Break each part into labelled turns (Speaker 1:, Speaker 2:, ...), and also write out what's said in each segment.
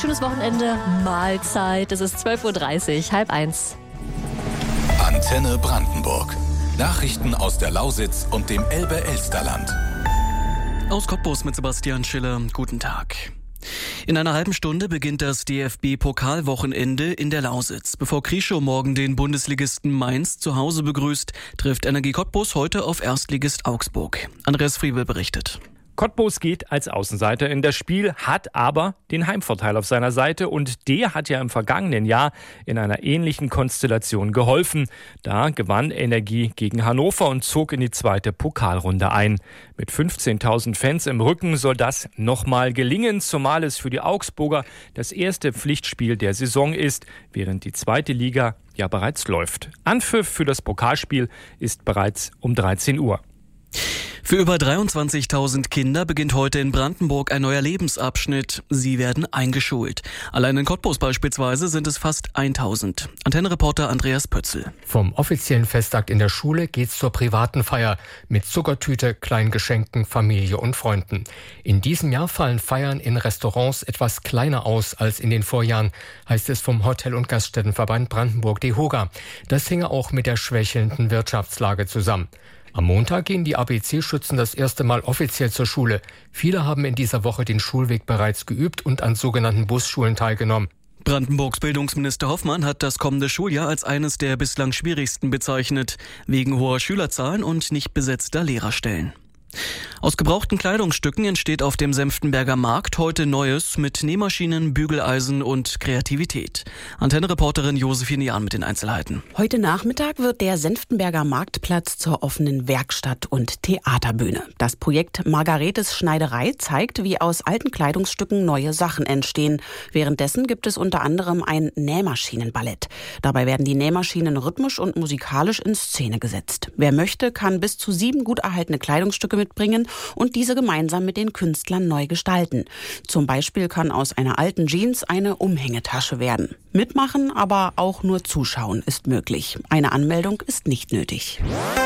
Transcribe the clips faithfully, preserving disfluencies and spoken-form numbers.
Speaker 1: Schönes Wochenende, Mahlzeit. Es ist zwölf Uhr dreißig, halb eins.
Speaker 2: Antenne Brandenburg. Nachrichten aus der Lausitz und dem Elbe-Elsterland.
Speaker 3: Aus Cottbus mit Sebastian Schiller. Guten Tag. In einer halben Stunde beginnt das D F B-Pokalwochenende in der Lausitz. Bevor Krieschow morgen den Bundesligisten Mainz zu Hause begrüßt, trifft Energie Cottbus heute auf Erstligist Augsburg. Andreas Friebel berichtet.
Speaker 4: Cottbus geht als Außenseiter in das Spiel, hat aber den Heimvorteil auf seiner Seite und der hat ja im vergangenen Jahr in einer ähnlichen Konstellation geholfen. Da gewann Energie gegen Hannover und zog in die zweite Pokalrunde ein. Mit fünfzehntausend Fans im Rücken soll das nochmal gelingen, zumal es für die Augsburger das erste Pflichtspiel der Saison ist, während die zweite Liga ja bereits läuft. Anpfiff für das Pokalspiel ist bereits um dreizehn Uhr.
Speaker 3: Für über dreiundzwanzigtausend Kinder beginnt heute in Brandenburg ein neuer Lebensabschnitt. Sie werden eingeschult. Allein in Cottbus beispielsweise sind es fast tausend. Antenne-Reporter Andreas Pötzl.
Speaker 5: Vom offiziellen Festakt in der Schule geht's zur privaten Feier mit Zuckertüte, Kleingeschenken, Familie und Freunden. In diesem Jahr fallen Feiern in Restaurants etwas kleiner aus als in den Vorjahren, heißt es vom Hotel- und Gaststättenverband Brandenburg DEHOGA. Das hinge auch mit der schwächelnden Wirtschaftslage zusammen. Am Montag gehen die A B C-Schützen das erste Mal offiziell zur Schule. Viele haben in dieser Woche den Schulweg bereits geübt und an sogenannten Busschulen teilgenommen.
Speaker 3: Brandenburgs Bildungsminister Hoffmann hat das kommende Schuljahr als eines der bislang schwierigsten bezeichnet, wegen hoher Schülerzahlen und nicht besetzter Lehrerstellen. Aus gebrauchten Kleidungsstücken entsteht auf dem Senftenberger Markt heute Neues mit Nähmaschinen, Bügeleisen und Kreativität. Antenne-Reporterin Josephine Jahn mit den Einzelheiten.
Speaker 6: Heute Nachmittag wird der Senftenberger Marktplatz zur offenen Werkstatt und Theaterbühne. Das Projekt Margaretes Schneiderei zeigt, wie aus alten Kleidungsstücken neue Sachen entstehen. Währenddessen gibt es unter anderem ein Nähmaschinenballett. Dabei werden die Nähmaschinen rhythmisch und musikalisch in Szene gesetzt. Wer möchte, kann bis zu sieben gut erhaltene Kleidungsstücke mitbringen und diese gemeinsam mit den Künstlern neu gestalten. Zum Beispiel kann aus einer alten Jeans eine Umhängetasche werden. Mitmachen, aber auch nur zuschauen ist möglich. Eine Anmeldung ist nicht nötig.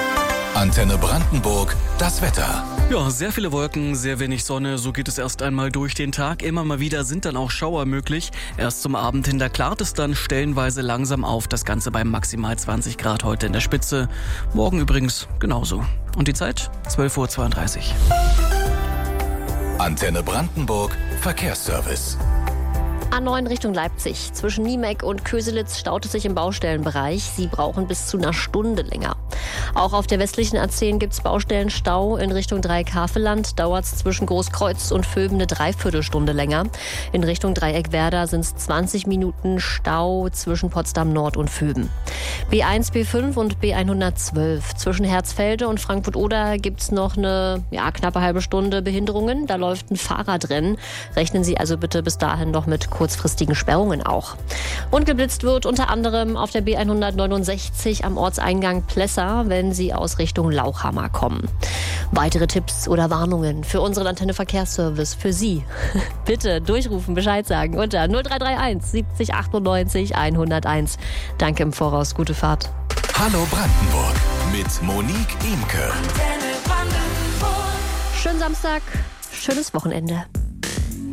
Speaker 2: Antenne Brandenburg, das Wetter.
Speaker 3: Ja, sehr viele Wolken, sehr wenig Sonne. So geht es erst einmal durch den Tag. Immer mal wieder sind dann auch Schauer möglich. Erst zum Abend hin, da klart es dann stellenweise langsam auf. Das Ganze bei maximal zwanzig Grad heute in der Spitze. Morgen übrigens genauso. Und die Zeit? zwölf Uhr zweiunddreißig.
Speaker 2: Antenne Brandenburg, Verkehrsservice.
Speaker 1: A neun Richtung Leipzig. Zwischen Niemek und Köselitz staut es sich im Baustellenbereich. Sie brauchen bis zu einer Stunde länger. Auch auf der westlichen A zehn gibt es Baustellenstau. In Richtung Dreieck-Havelland dauert es zwischen Großkreuz und Vöben eine Dreiviertelstunde länger. In Richtung Dreieck-Werder sind es zwanzig Minuten Stau zwischen Potsdam Nord und Vöben. B eins, B fünf und B hundertzwölf. Zwischen Herzfelde und Frankfurt-Oder gibt es noch eine ja, knappe halbe Stunde Behinderungen. Da läuft ein Fahrradrennen. Rechnen Sie also bitte bis dahin noch mit kurzfristigen Sperrungen auch. Und geblitzt wird unter anderem auf der B hundertneunundsechzig am Ortseingang Plessa, wenn Sie aus Richtung Lauchhammer kommen. Weitere Tipps oder Warnungen für unseren Antenne Verkehrsservice für Sie. Bitte durchrufen, Bescheid sagen unter null drei drei eins siebzig achtundneunzig hunderteins. Danke im Voraus, gute Fahrt.
Speaker 2: Hallo Brandenburg mit Monique Imke.
Speaker 1: Schönen Samstag, schönes Wochenende.